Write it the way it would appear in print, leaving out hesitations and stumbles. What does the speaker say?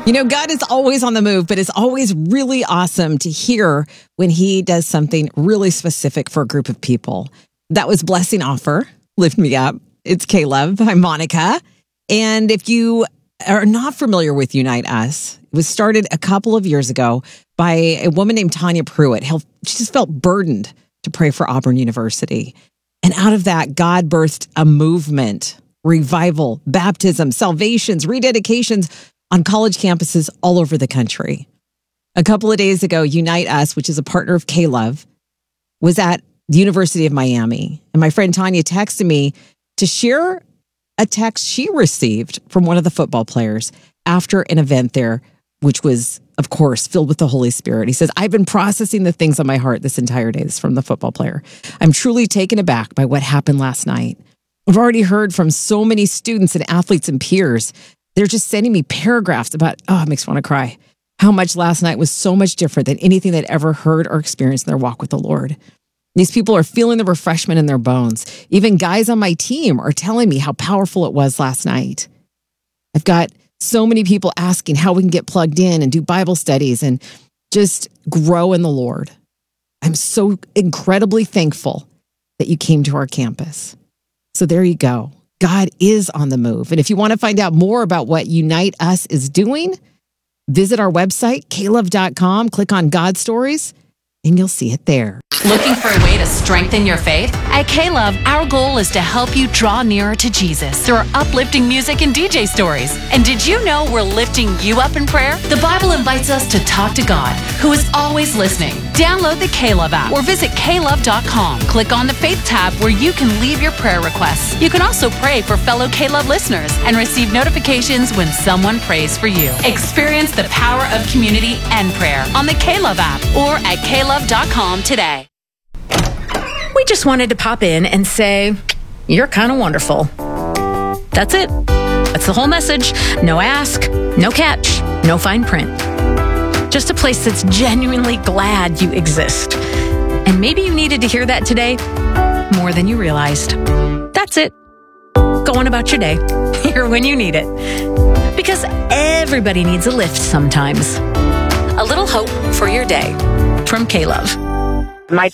You know, God is always on the move, but it's always really awesome to hear when he does something really specific for a group of people. That was Blessing Offer, Lift Me Up. It's K-Love. I'm Monica. And if you are not familiar with Unite Us, it was started a couple of years ago by a woman named Tanya Pruitt. She just felt burdened to pray for Auburn University. And out of that, God birthed a movement, revival, baptism, salvations, rededications on college campuses all over the country. A couple of days ago, Unite Us, which is a partner of K-Love, was at the University of Miami. And my friend Tanya texted me to share a text she received from one of the football players after an event there, which was, of course, filled with the Holy Spirit. He says, I've been processing the things on my heart this entire day. This is from the football player. I'm truly taken aback by what happened last night. I've already heard from so many students and athletes and peers. They're just sending me paragraphs about, it makes me want to cry, how much last night was so much different than anything they'd ever heard or experienced in their walk with the Lord. These people are feeling the refreshment in their bones. Even guys on my team are telling me how powerful it was last night. I've got so many people asking how we can get plugged in and do Bible studies and just grow in the Lord. I'm so incredibly thankful that you came to our campus. So there you go. God is on the move. And if you want to find out more about what Unite Us is doing, visit our website, klove.com, click on God Stories, and you'll see it there. Looking for a way to strengthen your faith? At K-Love, our goal is to help you draw nearer to Jesus through our uplifting music and DJ stories. And did you know we're lifting you up in prayer? The Bible invites us to talk to God, who is always listening. Download the K-Love app or visit klove.com. Click on the Faith tab where you can leave your prayer requests. You can also pray for fellow K-Love listeners and receive notifications when someone prays for you. Experience the power of community and prayer on the K-Love app or at klove.com today. We just wanted to pop in and say, you're kind of wonderful. That's it. That's the whole message. No ask, no catch, no fine print. Just a place that's genuinely glad you exist. And maybe you needed to hear that today more than you realized. That's it. Go on about your day. Here when you need it. Because everybody needs a lift sometimes. A little hope for your day from K-Love.